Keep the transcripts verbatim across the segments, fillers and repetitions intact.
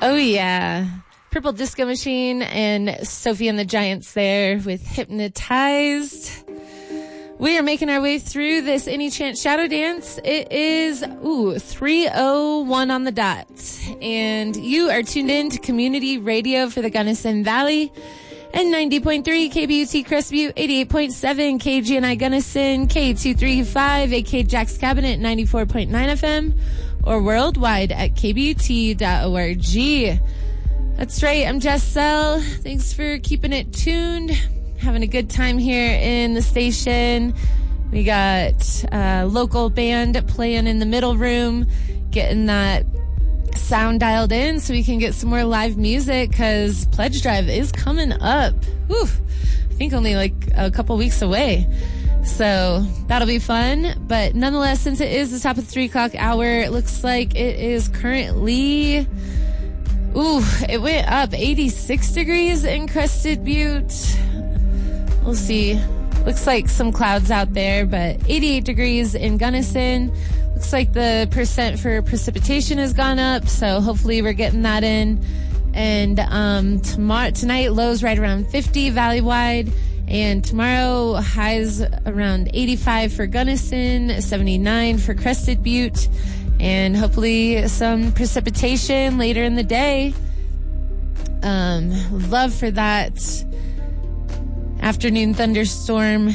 Oh, yeah. Purple Disco Machine and Sophie and the Giants there with Hypnotized. We are making our way through this Any Chance Shadow Dance. It is, ooh, three oh one on the dot. And you are tuned in to Community Radio for the Gunnison Valley. And ninety point three K B U T Crestview, eighty-eight point seven K G N I Gunnison, K two thirty-five A K Jack's Cabinet, ninety-four point nine F M, or worldwide at k b u t dot org. That's right, I'm Jess Sell. Thanks for keeping it tuned. Having a good time here in the station. We got a local band playing in the middle room, getting that sound dialed in so we can get some more live music, because Pledge Drive is coming up. Whew, I think only like a couple weeks away. So that'll be fun. But nonetheless, since it is the top of the three o'clock hour, it looks like it is currently, ooh, it went up eighty-six degrees in Crested Butte. We'll see. Looks like some clouds out there, but eighty-eight degrees in Gunnison. Looks like the percent for precipitation has gone up, so hopefully we're getting that in. And um, tomorrow, tonight, lows right around fifty valley-wide. And tomorrow, highs around eighty-five for Gunnison, seventy-nine for Crested Butte. And hopefully some precipitation later in the day. Um, love for that afternoon thunderstorm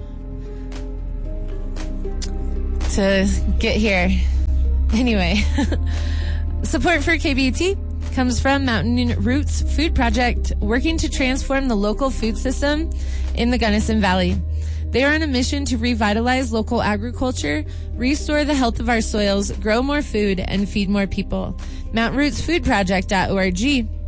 to get here. Anyway, support for K B U T comes from Mountain Roots Food Project, working to transform the local food system in the Gunnison Valley. They are on a mission to revitalize local agriculture, restore the health of our soils, grow more food, and feed more people. mountain roots food project dot org.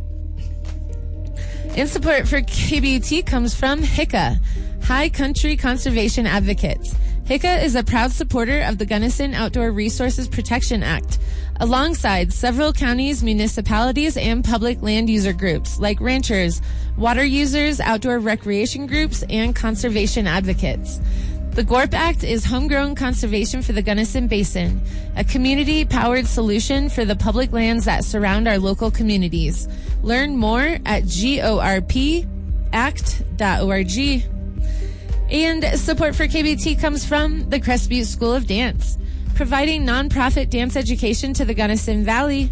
And support for K B U T comes from H I C A, High Country Conservation Advocates. H I C A is a proud supporter of the Gunnison Outdoor Resources Protection Act, alongside several counties, municipalities, and public land user groups like ranchers, water users, outdoor recreation groups, and conservation advocates. The GORP Act is homegrown conservation for the Gunnison Basin, a community-powered solution for the public lands that surround our local communities. Learn more at gorp act dot org. And support for K B U T comes from the Crested Butte School of Dance, providing nonprofit dance education to the Gunnison Valley.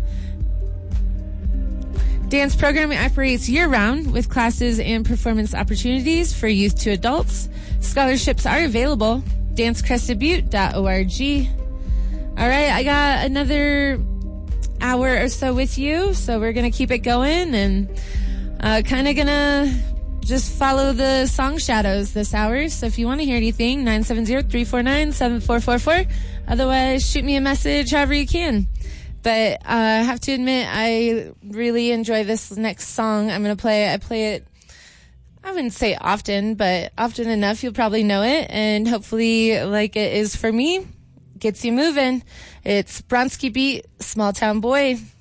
Dance programming operates year-round with classes and performance opportunities for youth to adults. Scholarships are available. dance crested butte dot org. All right, I got another hour or so with you, so we're going to keep it going and uh, kind of going to just follow the song shadows this hour. So if you want to hear anything, nine seven zero, three four nine, seven four four four. Otherwise, shoot me a message however you can. But uh, I have to admit, I really enjoy this next song I'm going to play. I play it, I wouldn't say often, but often enough you'll probably know it. And hopefully, like it is for me, gets you moving. It's Bronski Beat, Small Town Boy.